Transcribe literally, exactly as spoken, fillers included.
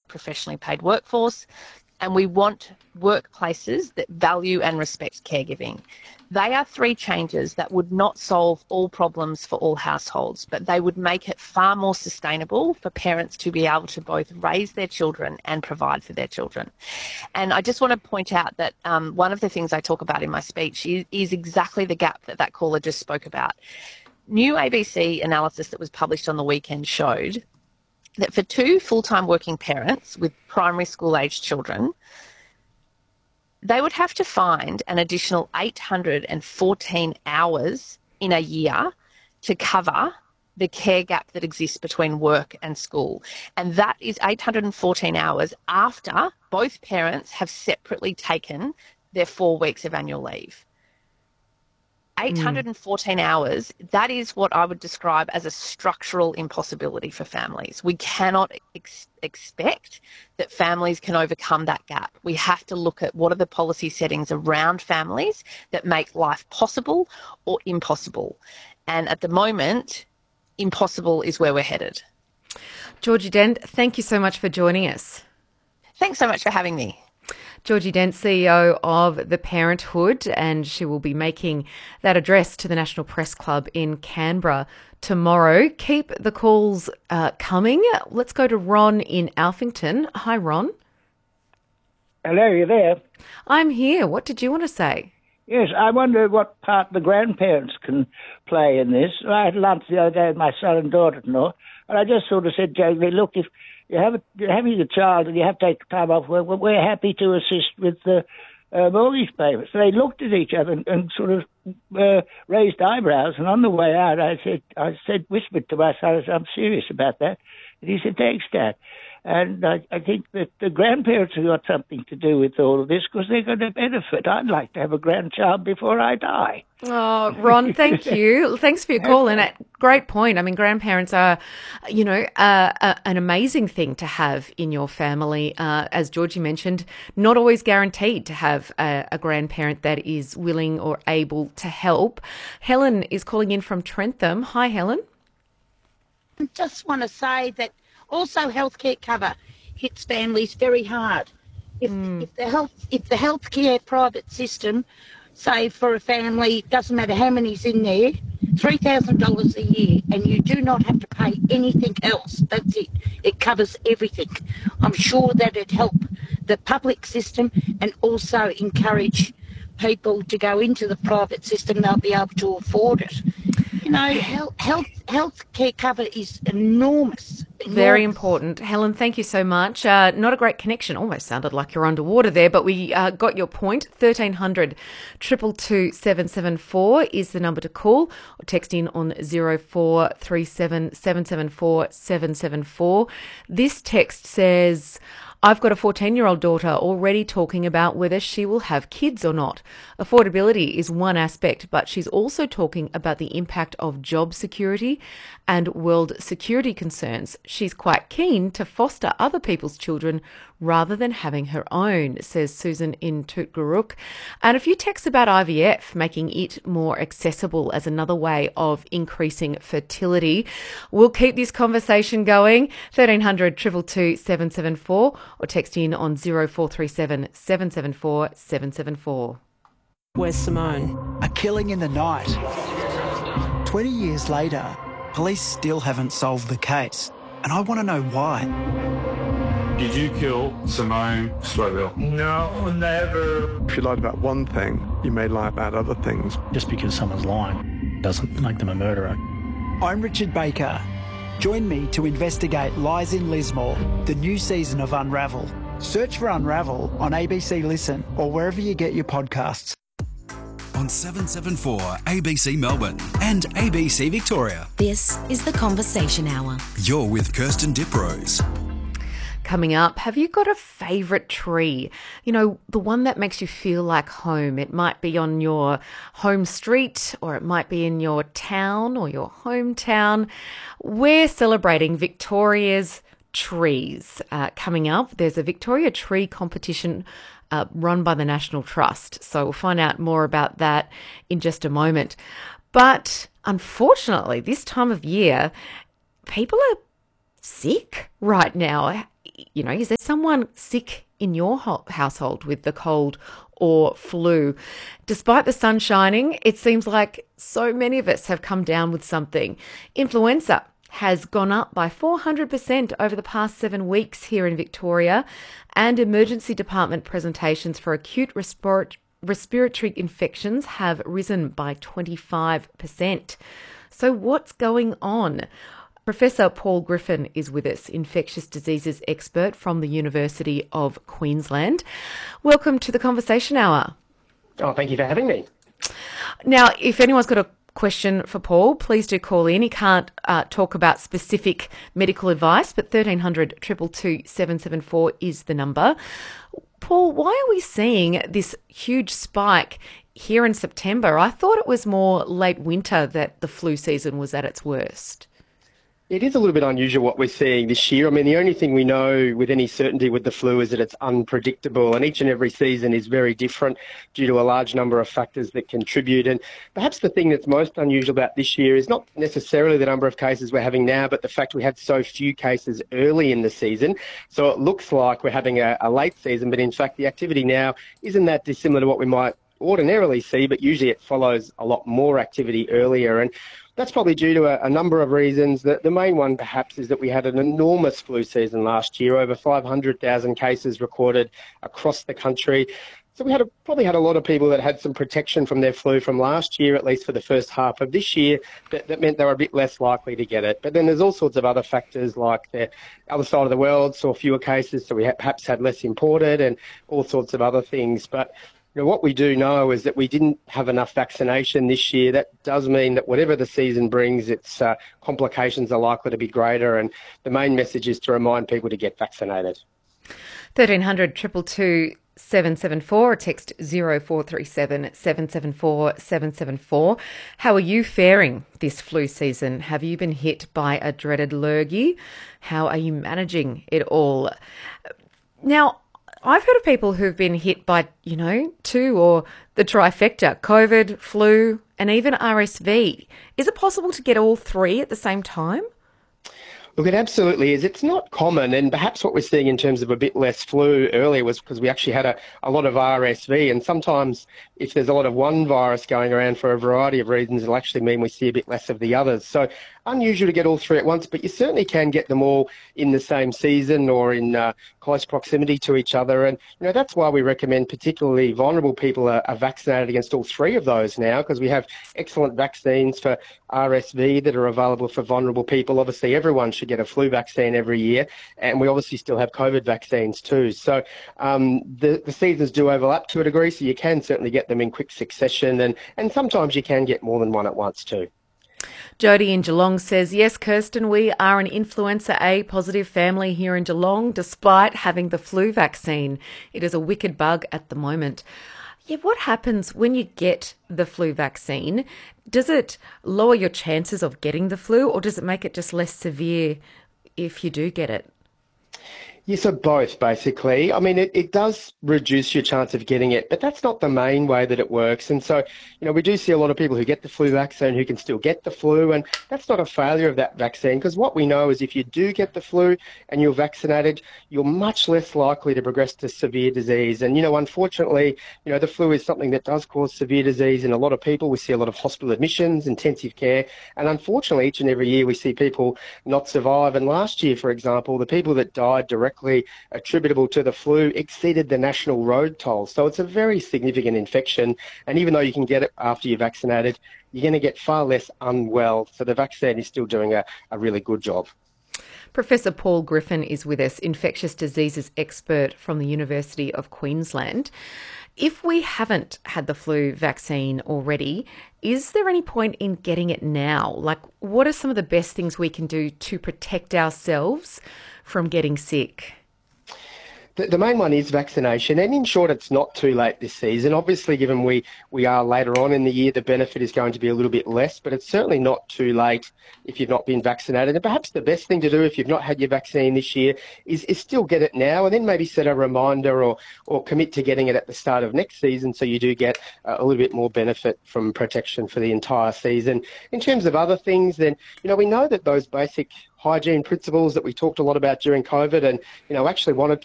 professionally paid workforce, and we want workplaces that value and respect caregiving. They are three changes that would not solve all problems for all households, but they would make it far more sustainable for parents to be able to both raise their children and provide for their children. And I just want to point out that um, one of the things I talk about in my speech is, is exactly the gap that that caller just spoke about. New A B C analysis that was published on the weekend showed that for two full-time working parents with primary school-aged children, they would have to find an additional eight hundred fourteen hours in a year to cover the care gap that exists between work and school. And that is eight hundred fourteen hours after both parents have separately taken their four weeks of annual leave. eight hundred fourteen mm. hours, that is what I would describe as a structural impossibility for families. We cannot ex- expect that families can overcome that gap. We have to look at what are the policy settings around families that make life possible or impossible. And at the moment, impossible is where we're headed. Georgie Dent, thank you so much for joining us. Thanks so much for having me. Georgie Dent, C E O of The Parenthood, and she will be making that address to the National Press Club in Canberra tomorrow. Keep the calls uh, coming. Let's go to Ron in Alphington. Hi, Ron. Hello, you there? I'm here. What did you want to say? Yes, I wonder what part the grandparents can play in this. I had lunch the other day with my son and daughter-in-law, and I just sort of said jokingly, look, if you have a, you're having a child and you have to take time off work, well, we're happy to assist with the uh, mortgage payments. So they looked at each other and, and sort of uh, raised eyebrows, and on the way out, I said, I said, whispered to my son, I'm serious about that. And he said, thanks, Dad. And I, I think that the grandparents have got something to do with all of this because they're going to benefit. I'd like to have a grandchild before I die. Oh, Ron, thank you. Thanks for your call. And a great point. I mean, grandparents are, you know, uh, uh, an amazing thing to have in your family. Uh, as Georgie mentioned, not always guaranteed to have a, a grandparent that is willing or able to help. Helen is calling in from Trentham. Hi, Helen. I just want to say that also healthcare cover hits families very hard. If, mm. if the health if the healthcare private system, say for a family, doesn't matter how many's in there, three thousand dollars a year, and you do not have to pay anything else. That's it. It covers everything. I'm sure that it'd help the public system and also encourage people to go into the private system. They'll be able to afford it. You know, health, health, healthcare cover is enormous. enormous. Very important. Helen, thank you so much. Uh, not a great connection. Almost sounded like you're underwater there, but we uh, got your point. thirteen hundred, two two two, seven seven four is the number to call, or text in on zero four three seven, seven seven four, seven seven four. This text says, I've got a fourteen-year-old daughter already talking about whether she will have kids or not. Affordability is one aspect, but she's also talking about the impact of job security and world security concerns. She's quite keen to foster other people's children rather than having her own, says Susan in Tootgarook. And a few texts about I V F, making it more accessible as another way of increasing fertility. We'll keep this conversation going. thirteen hundred, two two two, seven seven four or text in on zero four three seven, seven seven four, seven seven four. Where's Simone? A killing in the night. twenty years later, police still haven't solved the case. And I want to know why. Did you kill Simone Slowell? No, never. If you lied about one thing, you may lie about other things. Just because someone's lying doesn't make them a murderer. I'm Richard Baker. Join me to investigate Lies in Lismore, the new season of Unravel. Search for Unravel on A B C Listen or wherever you get your podcasts. On seven seven four A B C Melbourne and A B C Victoria. This is The Conversation Hour. You're with Kirsten Diprose. Coming up, have you got a favourite tree? You know, the one that makes you feel like home. It might be on your home street, or it might be in your town or your hometown. We're celebrating Victoria's trees. Uh, coming up, there's a Victoria Tree competition uh, run by the National Trust. So we'll find out more about that in just a moment. But unfortunately, this time of year, people are sick right now. you know, is there someone sick in your ho- household with the cold or flu? Despite the sun shining, it seems like so many of us have come down with something. Influenza has gone up by four hundred percent over the past seven weeks here in Victoria, and emergency department presentations for acute respir- respiratory infections have risen by twenty-five percent. So what's going on? Professor Paul Griffin is with us, infectious diseases expert from the University of Queensland. Welcome to the Conversation Hour. Oh, thank you for having me. Now, if anyone's got a question for Paul, please do call in. He can't uh, talk about specific medical advice, but thirteen hundred, two two two, seven seven four is the number. Paul, why are we seeing this huge spike here in September? I thought it was more late winter that the flu season was at its worst. It is a little bit unusual what we're seeing this year. I mean, the only thing we know with any certainty with the flu is that it's unpredictable, and each and every season is very different due to a large number of factors that contribute. And perhaps the thing that's most unusual about this year is not necessarily the number of cases we're having now, but the fact we had so few cases early in the season. So it looks like we're having a, a late season, but in fact the activity now isn't that dissimilar to what we might ordinarily see, but usually it follows a lot more activity earlier. And that's probably due to a, a number of reasons. The, the main one, perhaps, is that we had an enormous flu season last year, over five hundred thousand cases recorded across the country. So we had a, probably had a lot of people that had some protection from their flu from last year, at least for the first half of this year, that, that meant they were a bit less likely to get it. But then there's all sorts of other factors, like the other side of the world saw fewer cases, so we ha- perhaps had less imported and all sorts of other things. But you know, what we do know is that we didn't have enough vaccination this year. That does mean that whatever the season brings, its uh, complications are likely to be greater. And the main message is to remind people to get vaccinated. thirteen hundred, two two two, seven seven four, or text zero four three seven, seven seven four, seven seven four. How are you faring this flu season? Have you been hit by a dreaded lurgy? How are you managing it all? Now, I've heard of people who've been hit by, you know, two or the trifecta, COVID, flu, and even R S V. Is it possible to get all three at the same time? Look, it absolutely is. It's not common, and perhaps what we're seeing in terms of a bit less flu earlier was because we actually had a, a lot of R S V, and sometimes if there's a lot of one virus going around for a variety of reasons, it'll actually mean we see a bit less of the others. So unusual to get all three at once, but you certainly can get them all in the same season or in uh, close proximity to each other. And, you know, that's why we recommend particularly vulnerable people are, are vaccinated against all three of those now, because we have excellent vaccines for R S V that are available for vulnerable people. Obviously, everyone should get a flu vaccine every year, and we obviously still have COVID vaccines too. So um, the, the seasons do overlap to a degree, so you can certainly get them in quick succession, and, and sometimes you can get more than one at once too. Jody in Geelong says, yes, Kirsten, we are an influenza A positive family here in Geelong, despite having the flu vaccine. It is a wicked bug at the moment. Yeah, what happens when you get the flu vaccine? Does it lower your chances of getting the flu, or does it make it just less severe if you do get it? Yes, so both, basically. I mean, it, it does reduce your chance of getting it, but that's not the main way that it works. And so, you know, we do see a lot of people who get the flu vaccine who can still get the flu, and that's not a failure of that vaccine, because what we know is if you do get the flu and you're vaccinated, you're much less likely to progress to severe disease. And, you know, unfortunately, you know, the flu is something that does cause severe disease in a lot of people. We see a lot of hospital admissions, intensive care, and unfortunately, each and every year we see people not survive. And last year, for example, the people that died directly attributable to the flu exceeded the national road toll. So it's a very significant infection. And even though you can get it after you're vaccinated, you're going to get far less unwell. So the vaccine is still doing a, a really good job. Professor Paul Griffin is with us, infectious diseases expert from the University of Queensland. If we haven't had the flu vaccine already, is there any point in getting it now? Like, what are some of the best things we can do to protect ourselves from getting sick? The, the main one is vaccination, and in short, it's not too late this season. Obviously, given we, we are later on in the year, the benefit is going to be a little bit less, but it's certainly not too late if you've not been vaccinated. And perhaps the best thing to do if you've not had your vaccine this year is, is still get it now, and then maybe set a reminder or, or commit to getting it at the start of next season, so you do get uh, a little bit more benefit from protection for the entire season. In terms of other things, then, you know, we know that those basic hygiene principles that we talked a lot about during COVID, and, you know, actually wanted